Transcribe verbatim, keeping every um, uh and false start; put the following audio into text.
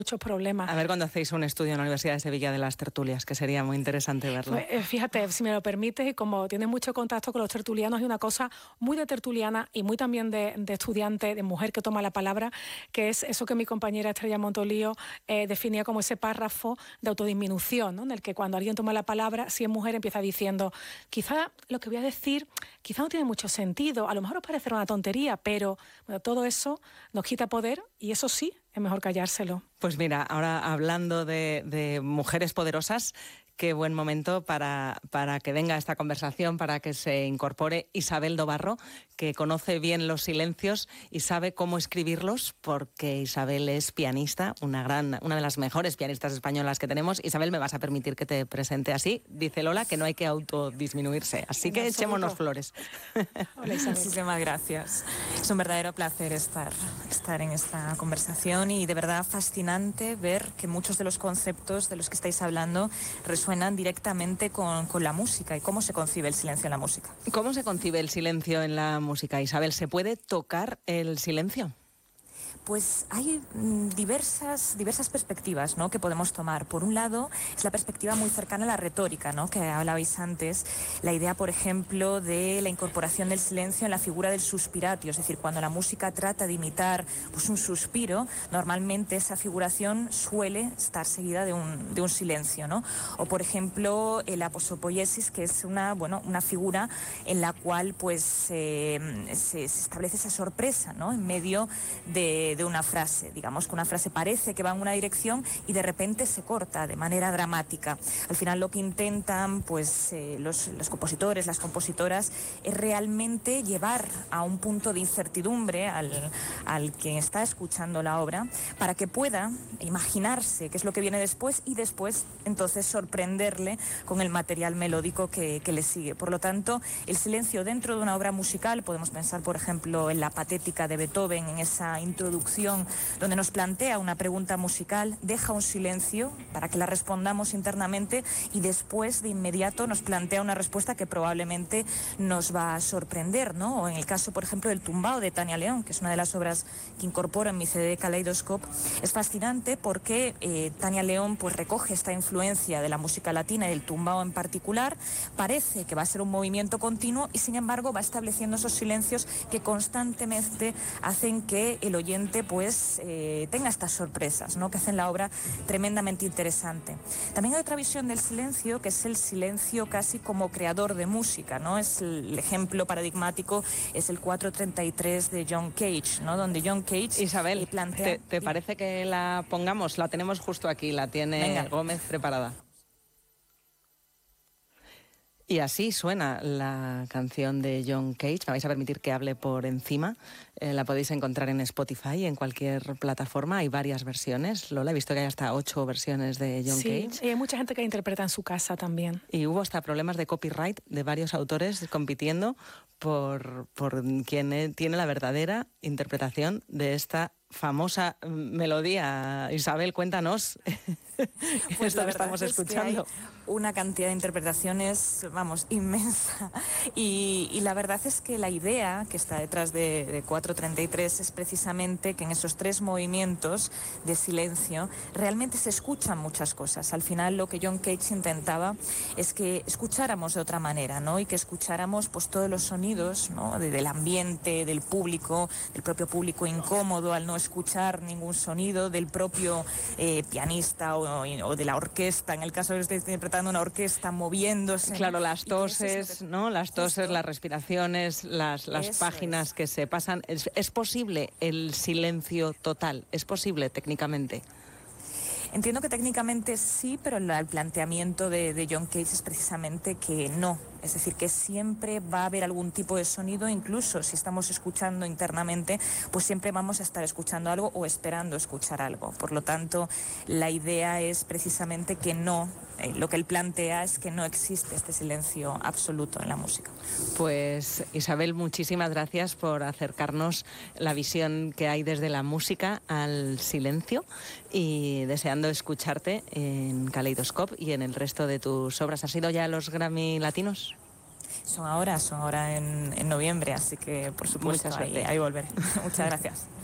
muchos problemas. A ver cuando hacéis un estudio en la Universidad de Sevilla de las tertulias, que sería muy interesante verlo. Pues, fíjate, si me lo permites, y como tienes mucho contacto con los tertulianos, hay una cosa muy de tertuliana y muy también de, de estudiante, de mujer que toma la palabra, que es eso que mi compañera Estrella Montolío eh, definía como ese párrafo de autodisminución, ¿no? En el que cuando alguien toma la palabra, si es mujer, empieza diciendo, quizá lo que voy a decir, quizá no tiene mucho sentido, a lo mejor os parecerá una tontería, pero bueno, todo eso nos quita poder y eso sí, es mejor callárselo. Pues mira, ahora hablando de, de mujeres poderosas, qué buen momento para, para que venga esta conversación, para que se incorpore Isabel Dobarro, que conoce bien los silencios y sabe cómo escribirlos, porque Isabel es pianista, una gran, una de las mejores pianistas españolas que tenemos. Isabel, me vas a permitir que te presente así. Dice Lola que no hay que autodisminuirse, así en que absoluto. Echémonos flores. Hola, Isabel. Muchísimas gracias. Es un verdadero placer estar, estar en esta conversación y de verdad fascinante ver que muchos de los conceptos de los que estáis hablando resuenan directamente con, con la música y cómo se concibe el silencio en la música. ¿Cómo se concibe el silencio en la música, Isabel? ¿Se puede tocar el silencio? Pues hay mm, diversas, diversas perspectivas, ¿no?, que podemos tomar. Por un lado, es la perspectiva muy cercana a la retórica, ¿no?, que hablabais antes. La idea, por ejemplo, de la incorporación del silencio en la figura del suspiratio, es decir, cuando la música trata de imitar pues, un suspiro, normalmente esa figuración suele estar seguida de un, de un silencio, ¿no? O, por ejemplo, el aposopoiesis, que es una, bueno, una figura en la cual pues, eh, se, se establece esa sorpresa, ¿no?, en medio de de una frase, digamos que una frase parece que va en una dirección y de repente se corta de manera dramática. Al final lo que intentan pues eh, los, los compositores, las compositoras, es realmente llevar a un punto de incertidumbre al, al quien está escuchando la obra para que pueda imaginarse qué es lo que viene después y después entonces sorprenderle con el material melódico que, que le sigue. Por lo tanto, el silencio dentro de una obra musical, podemos pensar por ejemplo en la Patética de Beethoven, en esa introducción donde nos plantea una pregunta musical, deja un silencio para que la respondamos internamente y después de inmediato nos plantea una respuesta que probablemente nos va a sorprender, ¿no? O en el caso, por ejemplo, del Tumbao de Tania León, que es una de las obras que incorporo en mi C D Kaleidoscope, es fascinante porque eh, Tania León pues recoge esta influencia de la música latina y del Tumbao en particular, parece que va a ser un movimiento continuo y sin embargo va estableciendo esos silencios que constantemente hacen que el oyente pues eh, tenga estas sorpresas, ¿no?, que hacen la obra tremendamente interesante. También hay otra visión del silencio, que es el silencio casi como creador de música, ¿no? Es el, el ejemplo paradigmático es el cuatro treinta y tres de John Cage, ¿no?, donde John Cage Isabel, eh, plantea... ¿te, te parece que la pongamos? La tenemos justo aquí, la tiene Venga. Gómez preparada. Y así suena la canción de John Cage. Me vais a permitir que hable por encima. Eh, la podéis encontrar en Spotify y en cualquier plataforma. Hay varias versiones. Lola, he visto que hay hasta ocho versiones de John sí, Cage. Y hay mucha gente que interpreta en su casa también. Y hubo hasta problemas de copyright de varios autores compitiendo por, por quien tiene la verdadera interpretación de esta famosa melodía. Isabel, cuéntanos. Pues Esto la que estamos es escuchando. Que hay una cantidad de interpretaciones, vamos, inmensa. Y, y la verdad es que la idea que está detrás de, de cuatro treinta y tres es precisamente que en esos tres movimientos de silencio realmente se escuchan muchas cosas. Al final lo que John Cage intentaba es que escucháramos de otra manera, ¿no? Y que escucháramos pues todos los sonidos, ¿no?, de, del ambiente, del público, del propio público incómodo al no escuchar ningún sonido, del propio eh, pianista o, o de la orquesta, en el caso de que esté interpretando una orquesta moviéndose. Claro, las toses, que... ¿no? Las toses, Justo. las respiraciones, las, las páginas es. que se pasan. ¿Es, ¿Es posible el silencio total? ¿Es posible técnicamente? Entiendo que técnicamente sí, pero el planteamiento de, de John Cage es precisamente que no. Es decir, que siempre va a haber algún tipo de sonido, incluso si estamos escuchando internamente, pues siempre vamos a estar escuchando algo o esperando escuchar algo. Por lo tanto, la idea es precisamente que no, eh, lo que él plantea es que no existe este silencio absoluto en la música. Pues Isabel, muchísimas gracias por acercarnos la visión que hay desde la música al silencio y deseando escucharte en Kaleidoscope y en el resto de tus obras. ¿Has ido ya a los Grammy Latinos? Son ahora, son ahora en, en noviembre, así que por supuesto ahí, ahí volveré. Muchas gracias.